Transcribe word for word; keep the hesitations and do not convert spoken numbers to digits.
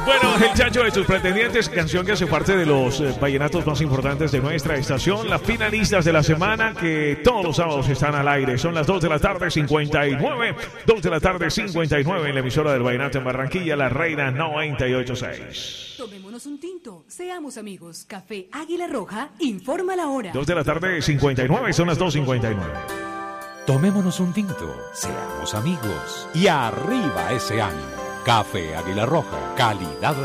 Bueno, el Chacho de sus pretendientes, canción que hace parte de los eh, vallenatos más importantes de nuestra estación. Las finalistas de la semana que todos los sábados están al aire. Son las dos de la tarde, cincuenta y nueve. dos de la tarde, cincuenta y nueve en la emisora del Vallenato en Barranquilla, La Reina noventa y ocho punto seis. Tomémonos un tinto, seamos amigos. Café Águila Roja, informa la hora. dos de la tarde, cincuenta y nueve, son las dos cincuenta y nueve. Tomémonos un tinto, seamos amigos y arriba ese ánimo. Café Águila Roja, calidad